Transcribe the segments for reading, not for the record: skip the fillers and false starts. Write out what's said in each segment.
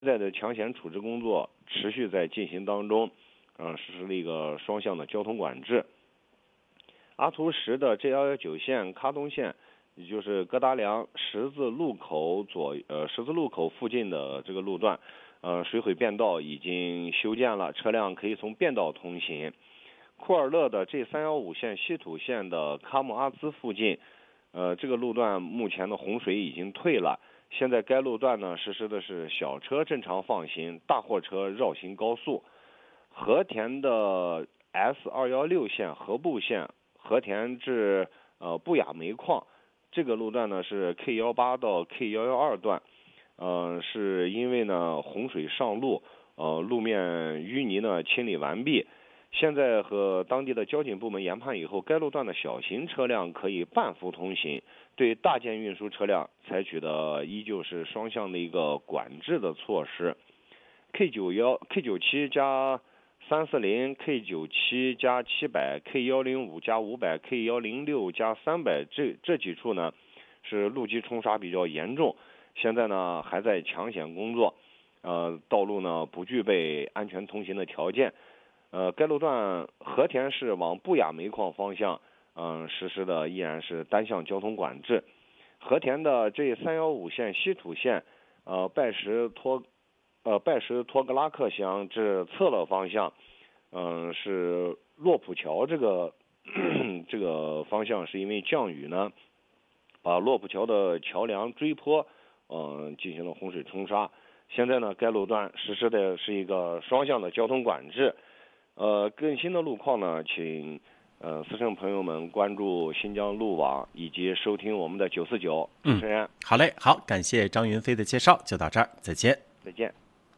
在的抢险处置工作持续在进行当中，实施了一个双向的交通管制。阿图什的 G119线喀东线，也就是疙瘩梁十字路口附近的这个路段，水毁便道已经修建了，车辆可以从便道通行。库尔勒的 G315线稀土线的喀木阿兹附近，这个路段目前的洪水已经退了。现在该路段呢实施的是小车正常放行，大货车绕行高速。和田的 S216线河部线和田至布雅煤矿，这个路段呢是 K18到 K112段，是因为呢洪水上路，路面淤泥呢清理完毕。现在和当地的交警部门研判以后，该路段的小型车辆可以半幅通行，对大件运输车辆采取的依旧是双向的一个管制的措施。K97加340、K97加700、K105加500、K106加300这几处呢是路基冲刷比较严重，现在呢还在抢险工作，道路呢不具备安全通行的条件。该路段和田市往布雅煤矿方向，实施的依然是单向交通管制。和田的G315线稀土线，拜什托格拉克乡至策勒方向，是洛普桥这个方向，是因为降雨呢，把洛普桥的桥梁追坡，进行了洪水冲刷。现在呢，该路段实施的是一个双向的交通管制。更新的路况呢，请思乘朋友们关注新疆路网以及收听我们的949。主持人， 好嘞，好，感谢张云飞的介绍，就到这儿，再见。 再见。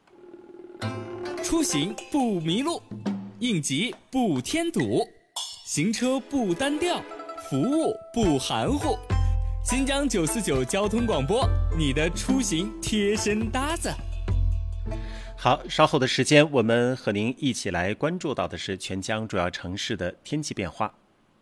出行不迷路，应急不添堵，行车不单调，服务不含糊。新疆949交通广播，你的出行贴身搭子。 好，稍后的时间我们和您一起来关注到的是全疆主要城市的天气变化。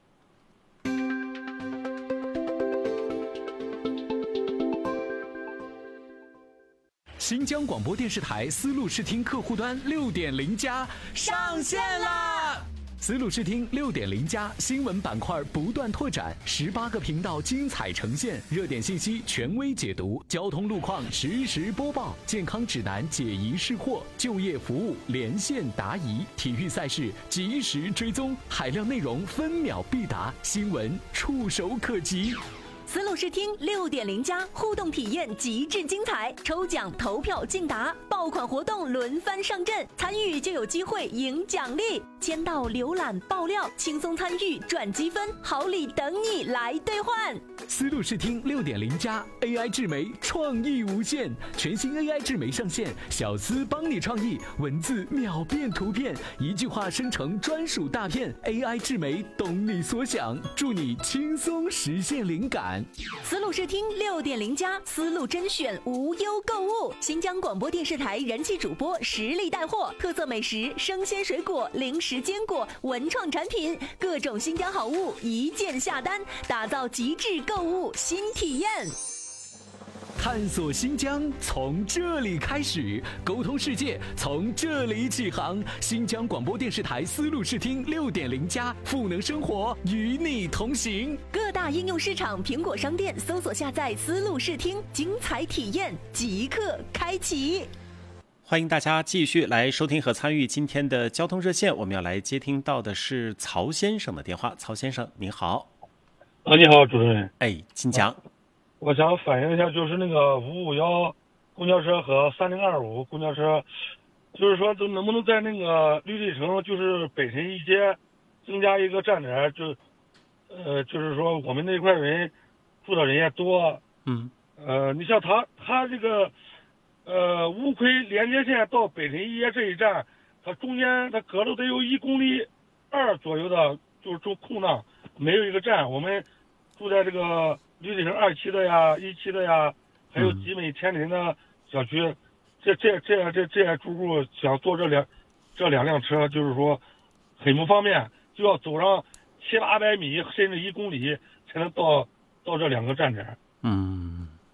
新疆广播电视台丝路视听客户端6.0+上线啦！丝路视听6.0+新闻板块不断拓展，18个频道精彩呈现，热点信息权威解读，交通路况实时播报，健康指南解疑释惑，就业服务连线答疑，体育赛事及时追踪，海量内容分秒必达，新闻触手可及。 丝路视听6.0+互动体验极致精彩，抽奖投票竞答，爆款活动轮番上阵，参与就有机会赢奖励，签到、浏览、爆料，轻松参与赚积分，好礼等你来兑换。 丝路视听6.0+ AI 智媒创意无限，全新 AI 智媒上线，小丝帮你创意，文字秒变图片，一句话生成专属大片， AI 智媒懂你所想，助你轻松实现灵感。 丝路视听6.0+丝路甄选无忧购物，新疆广播电视台人气主播实力带货，特色美食、生鲜水果、零食坚果、文创产品，各种新疆好物一键下单，打造极致购物新体验。 探索新疆从这里开始，沟通世界从这里起航。新疆广播电视台丝路视听6.0+赋能生活，与你同行。 各大应用市场、苹果商店搜索下载丝路视听，精彩体验即刻开启。 欢迎大家继续来收听和参与今天的交通热线，我们要来接听到的是曹先生的电话。曹先生您好。 你好，主持人。 请讲。 我想反映一下，就是那个551公交车和3025公交车，就是说都能不能在那个绿地城，就是北辰一街增加一个站点，就是说我们那块人住的人也多。你像他这个乌奎连接线到北辰一街这一站，它中间它隔了得有1.2公里左右的，就是就空档，没有一个站。我们住在这个绿地城2期的呀、1期的呀，还有集美天林的小区，这些住户想坐这两辆车，就是说很不方便，就要走上700-800米甚至1公里才能到这2个站点。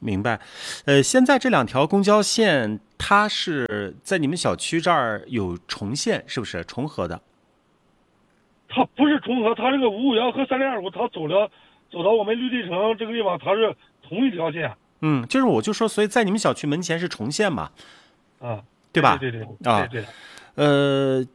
明白。现在这2条公交线，它是在你们小区这儿有重线，是不是重合的？ 它不是重合，它这个551和3025，它走到我们绿地城这个地方，它是同一条线。 就是我就说，所以在你们小区门前是重线嘛？ 啊， 对吧？ 对啊， 对。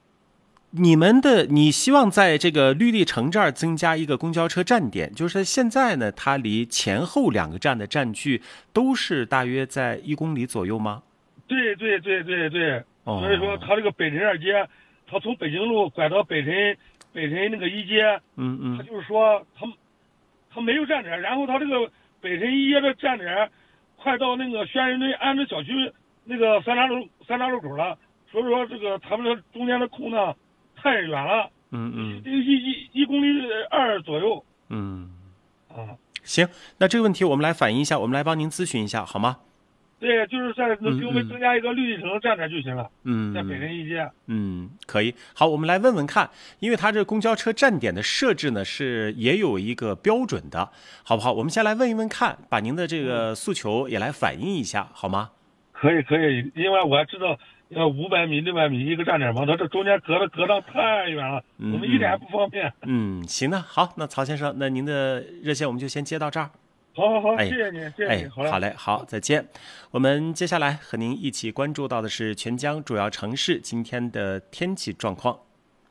你希望在这个绿地城这儿增加一个公交车站点，就是现在呢，它离前后2个站的站距都是大约在1公里左右吗？ 对。所以说，它这个北辰2街，它从北京路拐到北辰那个1街，它就是说它没有站点，然后它这个北辰1街的站点快到那个宣仁墩安置小区那个三岔路口了，所以说这个他们的中间的空呢太远了，1公里2左右。 行，那这个问题我们来反映一下，我们来帮您咨询一下，好吗？ 对，就是给我们增加一个绿地城站点就行了。在北辰1街。 可以。好，我们来问问看，因为它这公交车站点的设置呢也有一个标准的，好不好？我们先来问一问看，把您的这个诉求也来反映一下，好吗？ 可以，因为我还知道要500米、600米一个站点嘛，它这中间隔障太远了，我们一点也不方便。 行的，好，那曹先生，那您的热线我们就先接到这儿。 好，谢谢你， 好嘞，好，再见。我们接下来和您一起关注到的是全江主要城市今天的天气状况。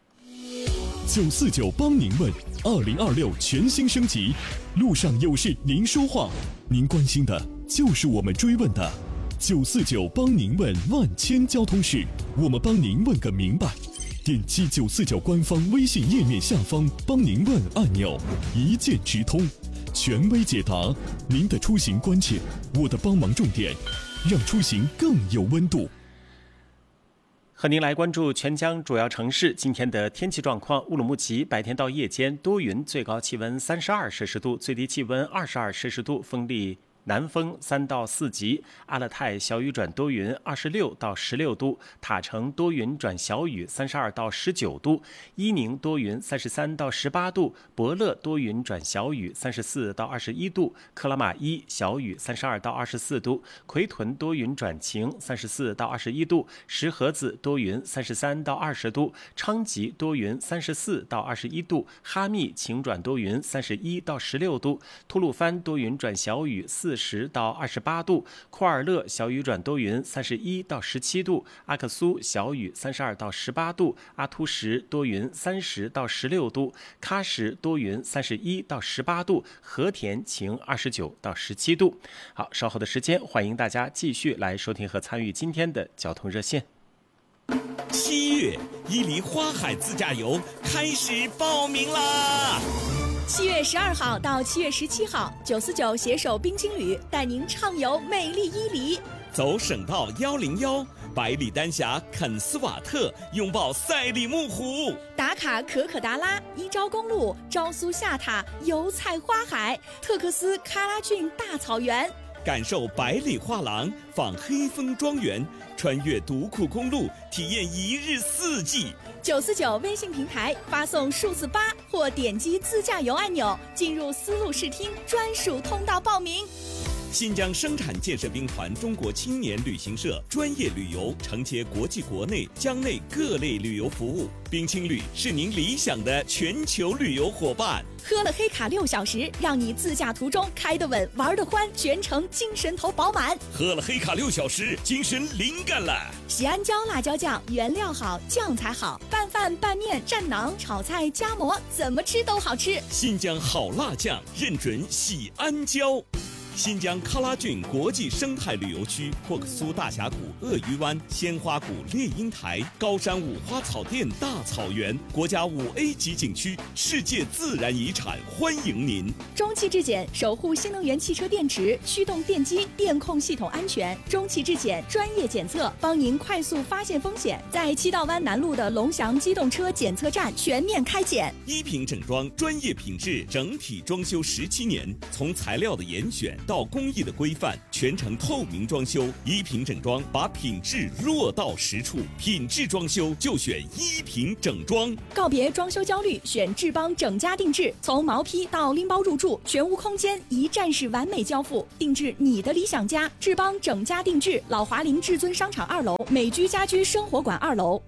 949帮您问，2026全新升级，路上有事您说话，您关心的就是我们追问的。949帮您问万千交通事，我们帮您问个明白。点击949官方微信页面下方帮您问按钮，一键直通，权威解答您的出行关切，我的帮忙重点，让出行更有温度。 和您来关注全江主要城市今天的天气状况。乌鲁木齐白天到夜间多云，最高气温32摄氏度，最低气温22摄氏度，风力南风3到4级。阿勒泰小雨转多云，26到16度；塔城多云转小雨，32到19度；伊宁多云，33到18度；博乐多云转小雨，34到21度；克拉玛依小雨，32到24度；奎屯多云转晴，34到21度；石河子多云，33到20度；昌吉多云，34到21度；哈密晴转多云，31到16度；吐鲁番多云转小雨，40到28度；库尔勒小雨转多云，31到17度；阿克苏小雨，32到18度；阿图什多云，30到16度；喀什多云，31到18度；和田晴，29到17度。好，稍后的时间，欢迎大家继续来收听和参与今天的交通热线。 7月，伊犁花海自驾游开始报名啦 ！7月12号到7月17号，949携手冰青旅带您畅游美丽伊犁， 走省道101，百里丹霞肯斯瓦特，拥抱赛里木湖， 打卡可可达拉、伊昭公路、昭苏下塔，油菜花海，特克斯喀拉峻大草原， 感受百里画廊，访黑风庄园，穿越独库公路，体验1日4季。 949微信平台发送数字8或点击自驾游按钮，进入丝路视听专属通道报名。 新疆生产建设兵团中国青年旅行社专业旅游，承接国际国内疆内各类旅游服务。冰青旅是您理想的全球旅游伙伴。 喝了黑卡6小时，让你自驾途中开得稳，玩得欢，全程精神头饱满。 喝了黑卡6小时，精神灵感了。 喜安椒辣椒酱，原料好，酱才好，拌饭、拌面、蘸馕、炒菜、夹馍，怎么吃都好吃。 新疆好辣酱，认准喜安椒。新疆喀拉峻国际生态旅游区，霍克苏大峡谷、鳄鱼湾、鲜花谷、猎鹰台、高山五花草甸大草原，国家5A 级景区，世界自然遗产，欢迎您。 中汽质检守护新能源汽车电池、驱动电机、电控系统安全。中汽质检专业检测，帮您快速发现风险。在七道湾南路的龙翔机动车检测站全面开检。 一品整装，专业品质，整体装修17年，从材料的严选、 道工艺的规范，全程透明装修，一平整装，把品质落到实处。品质装修就选一平整装。 告别装修焦虑，选志邦整家定制，从毛坯到拎包入住，全屋空间一站式完美交付，定制你的理想家。志邦整家定制，老华林至尊商场2楼，美居家居生活馆2楼。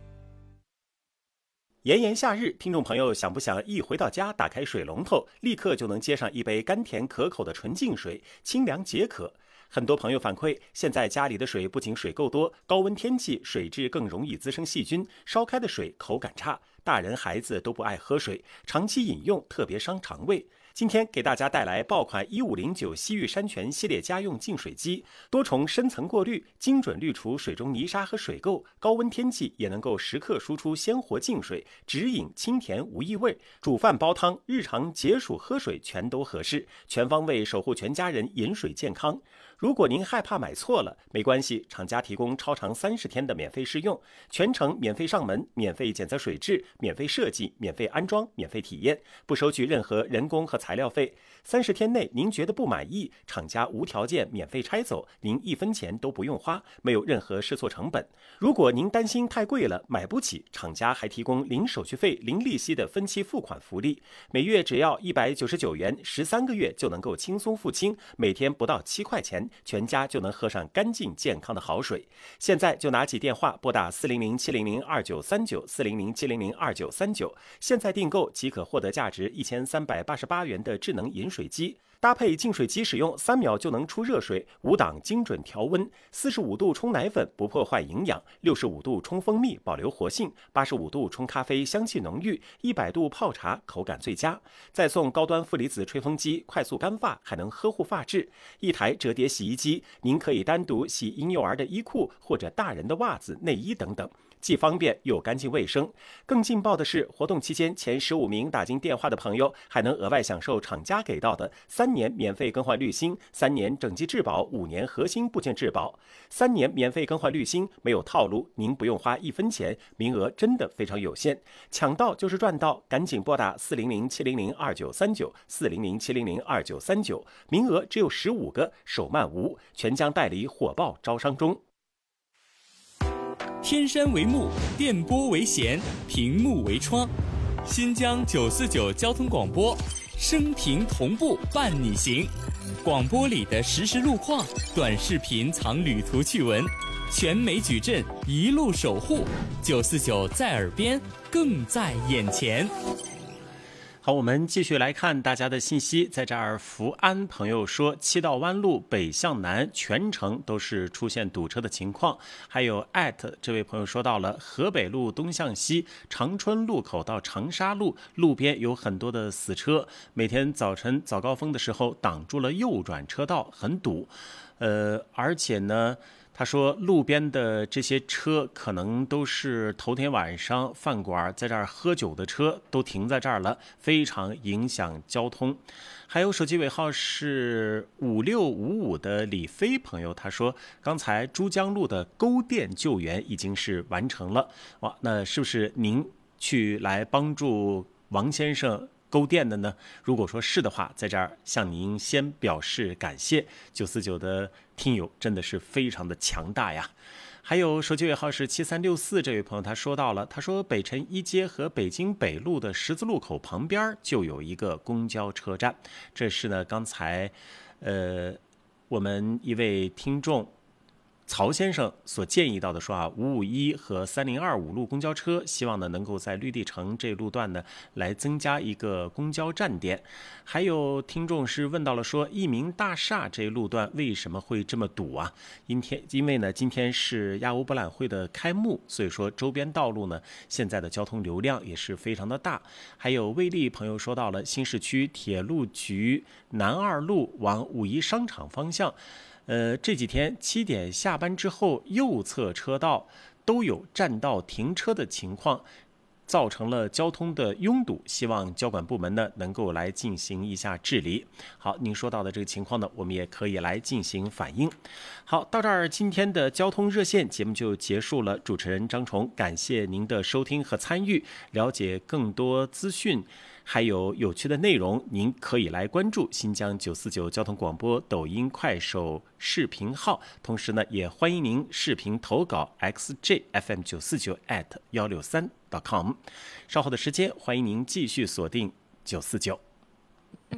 炎炎夏日，听众朋友想不想一回到家打开水龙头，立刻就能接上一杯甘甜可口的纯净水，清凉解渴？很多朋友反馈，现在家里的水不仅水够多，高温天气水质更容易滋生细菌，烧开的水口感差，大人孩子都不爱喝水，长期饮用特别伤肠胃。今天给大家带来爆款1509西域山泉系列家用净水机，多重深层过滤，精准滤除水中泥沙和水垢，高温天气也能够时刻输出鲜活净水，直饮清甜无异味，煮饭煲汤、日常解暑喝水全都合适，全方位守护全家人饮水健康。如果您害怕买错了，没关系，厂家提供超长30天的免费试用，全程免费上门，免费检测水质，免费设计，免费安装，免费体验，不收取任何人工和材料费。30天内您觉得不满意，厂家无条件免费拆走，您1分钱都不用花，没有任何试错成本。如果您担心太贵了买不起，厂家还提供零手续费、零利息的分期付款福利，每月只要199元，13个月就能够轻松付清，每天不到7块钱，全家就能喝上干净健康的好水。现在就拿起电话拨打400-700-2939 400-700-2939，现在订购即可获得价值1388元的智能饮水机，搭配净水机使用，3秒就能出热水，5档精准调温，45度冲奶粉不破坏营养，65度冲蜂蜜保留活性，85度冲咖啡香气浓郁，100度泡茶口感最佳。再送高端负离子吹风机，快速干发还能呵护发质。一台折叠洗衣机，您可以单独洗婴幼儿的衣裤或者大人的袜子、内衣等等，既方便又干净卫生。更劲爆的是，活动期间前15名打进电话的朋友还能额外享受厂家给到的3年免费更换滤芯、3年整机质保、5年核心部件质保。3年免费更换滤芯，没有套路，您不用花1分钱，名额真的非常有限，抢到就是赚到，赶紧拨打400-700-2939 400-700-2939，名额只有15个，手慢无，全疆代理火爆招商中。 天山为幕，电波为弦，屏幕为窗。新疆949交通广播，声频同步伴你行。广播里的实时路况，短视频藏旅途趣闻，全美矩阵一路守护。949在耳边，更在眼前。 好，我们继续来看大家的信息。在这儿，福安朋友说，七道湾路北向南全程都是出现堵车的情况。还有这位朋友说到了河北路东向西长春路口到长沙路路边有很多的死车，每天早晨早高峰的时候挡住了右转车道，很堵。而且呢，他说路边的这些车可能都是头天晚上饭馆在这儿喝酒的车，都停在这儿了，非常影响交通。还有手机尾号是5655的李飞朋友，他说刚才珠江路的沟电救援已经是完成了。哇，那是不是您去来帮助王先生沟电的呢？如果说是的话，在这儿向您先表示感谢。949的听友真的是非常的强大呀。还有手机尾号是7364，这位朋友他说到了，他说北辰一街和北京北路的十字路口旁边就有一个公交车站。这是呢刚才我们一位听众曹先生所建议到的，说551和3025路公交车希望呢能够在绿地城这路段呢来增加一个公交站点。还有听众是问到了说，益民大厦这路段为什么会这么堵啊？因为呢今天是亚欧博览会的开幕，所以说周边道路呢现在的交通流量也是非常的大。还有魏丽朋友说到了新市区铁路局南2路往5·1商场方向，这几天7点下班之后，右侧车道都有占道停车的情况，造成了交通的拥堵，希望交管部门呢能够来进行一下治理。好，您说到的这个情况呢，我们也可以来进行反映。好，到这儿今天的交通热线节目就结束了。主持人张崇，感谢您的收听和参与。了解更多资讯， 还有有趣的内容，您可以来关注新疆949交通广播抖音、快手视频号。同时呢，也欢迎您视频投稿 xjfm949@163.com。稍后的时间，欢迎您继续锁定949。